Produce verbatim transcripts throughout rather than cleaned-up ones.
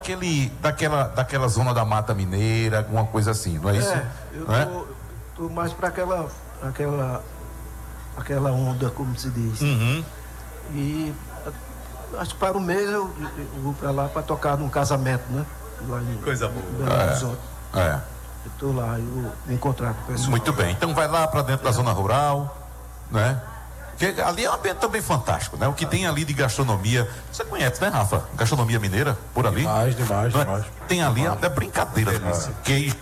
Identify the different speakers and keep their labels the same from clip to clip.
Speaker 1: Aquele, daquela, daquela zona da Mata Mineira, alguma coisa assim, não é isso?
Speaker 2: É, eu tô,
Speaker 1: é?
Speaker 2: tô mais para aquela, aquela, aquela onda, como se diz.
Speaker 1: Uhum.
Speaker 2: E acho que para o mês eu, eu vou para lá para tocar num casamento, né? Lá em
Speaker 3: Coisa boa.
Speaker 2: Belo Horizonte.
Speaker 1: É, é.
Speaker 2: Eu tô lá, eu vou me encontrar com o pessoal.
Speaker 1: Muito bem, então vai lá para dentro da zona rural, né? Porque ali é um ambiente também fantástico, né? O que tem ali de gastronomia, você conhece, né, Rafa? Gastronomia mineira, por ali?
Speaker 4: Demais, demais,
Speaker 1: Não é?
Speaker 4: demais.
Speaker 1: Tem ali até brincadeira, né? Queijo.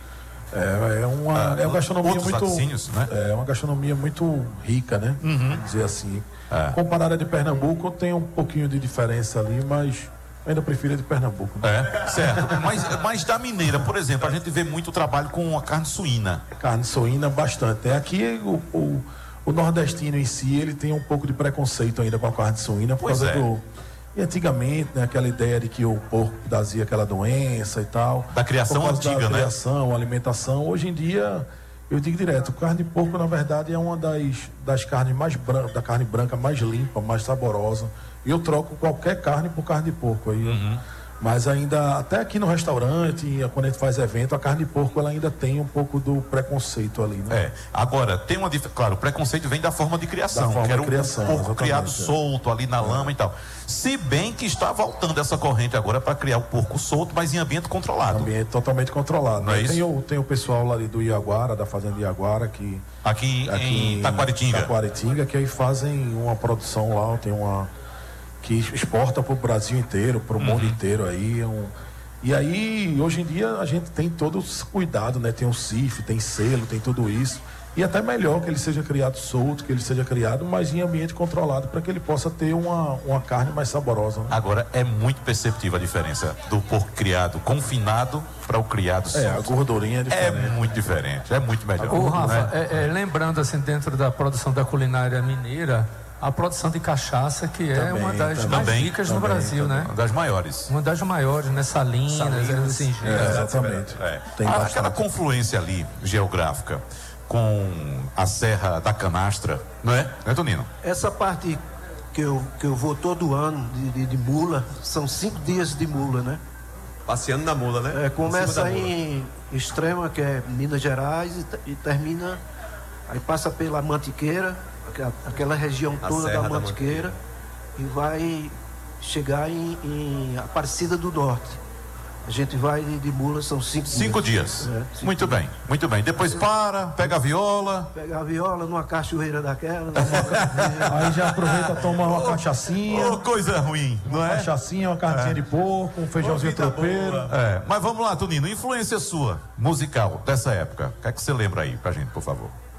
Speaker 4: É, é uma, é uma gastronomia
Speaker 1: outros
Speaker 4: muito,
Speaker 1: laticínios, né?
Speaker 4: é uma gastronomia muito rica, né?
Speaker 1: Uhum.
Speaker 4: Vamos dizer assim.
Speaker 1: É.
Speaker 4: Comparada de Pernambuco, tem um pouquinho de diferença ali, mas ainda prefiro a de Pernambuco. Né?
Speaker 1: É, certo. Mas, mas da mineira, por exemplo, a gente vê muito trabalho com a carne suína.
Speaker 4: Carne suína, bastante. É, aqui o, o, o nordestino em si, ele tem um pouco de preconceito ainda com a carne suína, por
Speaker 1: Pois
Speaker 4: causa
Speaker 1: é.
Speaker 4: do... E antigamente, né, aquela ideia de que o porco trazia aquela doença e tal.
Speaker 1: Da criação
Speaker 4: por causa
Speaker 1: antiga,
Speaker 4: da
Speaker 1: né?
Speaker 4: criação, alimentação. Hoje em dia, eu digo direto, carne de porco, na verdade, é uma das, das carnes mais brancas, da carne branca mais limpa, mais saborosa. E eu troco qualquer carne por carne de porco. Aí,
Speaker 1: Uhum.
Speaker 4: Mas ainda, até aqui no restaurante, quando a gente faz evento, a carne de porco ela ainda tem um pouco do preconceito ali, né?
Speaker 1: É, agora, tem uma dif... claro, o preconceito vem da forma de criação,
Speaker 4: Da forma
Speaker 1: que era
Speaker 4: de
Speaker 1: um
Speaker 4: criação,
Speaker 1: porco
Speaker 4: exatamente,
Speaker 1: criado
Speaker 4: é.
Speaker 1: solto ali na lama e tal. Se bem que está voltando essa corrente agora para criar o porco solto, mas em ambiente controlado.
Speaker 4: Ambiente totalmente controlado.
Speaker 1: Não é
Speaker 4: né?
Speaker 1: isso?
Speaker 4: Tem, o, tem o pessoal lá ali do Iaguara, da Fazenda Iaguara, que
Speaker 1: Aqui,
Speaker 4: aqui
Speaker 1: em Taquaritinga.
Speaker 4: Taquaritinga, que aí fazem uma produção lá, tem uma que exporta para o Brasil inteiro, para o
Speaker 1: Uhum.
Speaker 4: mundo inteiro aí. é Um, e aí, hoje em dia, a gente tem todo esse cuidado, né? Tem o C I F, tem selo, tem tudo isso. E até melhor que ele seja criado solto, que ele seja criado, mas em ambiente controlado, para que ele possa ter uma, uma carne mais saborosa. Né?
Speaker 1: Agora, é muito perceptível a diferença do porco criado confinado para o criado solto.
Speaker 4: É, a gordurinha é
Speaker 1: É
Speaker 4: diferente.
Speaker 1: muito diferente, é muito melhor.
Speaker 5: Ô, Rafa,
Speaker 1: né?
Speaker 5: é, é, lembrando assim, dentro da produção da culinária mineira, a produção de cachaça, que é
Speaker 4: Também,
Speaker 5: uma das
Speaker 4: também,
Speaker 5: mais
Speaker 1: também,
Speaker 5: ricas no
Speaker 4: também,
Speaker 5: Brasil, né?
Speaker 1: Uma das maiores.
Speaker 5: Uma das maiores, né? Salinas,
Speaker 3: Salinas.
Speaker 5: assim,
Speaker 4: É, exatamente.
Speaker 1: É.
Speaker 4: Tem
Speaker 1: Ah,
Speaker 4: bastante.
Speaker 1: aquela confluência ali, geográfica, com a Serra da Canastra, não é? Não é, Tonino?
Speaker 2: Essa parte que eu, que eu vou todo ano de, de, de mula, são cinco dias de mula, né?
Speaker 3: Passeando na mula, né?
Speaker 2: É,
Speaker 3: Em
Speaker 2: começa
Speaker 3: cima da mula.
Speaker 2: em Extrema, que é Minas Gerais, e, te- e termina, aí passa pela Mantiqueira, aquela, aquela região
Speaker 3: A
Speaker 2: toda
Speaker 3: Serra
Speaker 2: da
Speaker 3: da
Speaker 2: Mantiqueira, e vai chegar em, em Aparecida do Norte. A gente vai de, de mula, são cinco,
Speaker 1: Cinco dias.
Speaker 2: É, cinco
Speaker 1: Muito
Speaker 2: dias.
Speaker 1: bem, muito bem. Depois para, pega a viola.
Speaker 2: Pegar a viola numa cachoeira daquela, numa
Speaker 4: Aí já aproveita, toma uma cachaçinha.
Speaker 1: Ô, coisa ruim, não é?
Speaker 4: Cachaçinha, uma carninha de porco, um feijãozinho
Speaker 3: vida
Speaker 4: tropeiro.
Speaker 3: boa.
Speaker 1: É, mas vamos lá, Tonino, influência sua, musical, dessa época. O que é que você lembra aí pra gente, por favor?